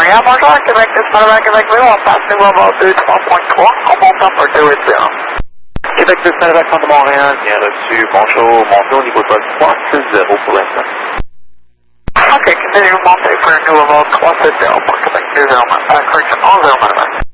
Montréal, bonjour, Québec, Québec, on passe niveau vol 23.3, on monte en for 2 et 0. Québec, l'accent de Montréal, bien reçu, bonjour, montez au niveau de vol 360 pour l'instant. Ok, continue, montez pour un nouveau vol 360 pour Québec, 20, correction 11, 0,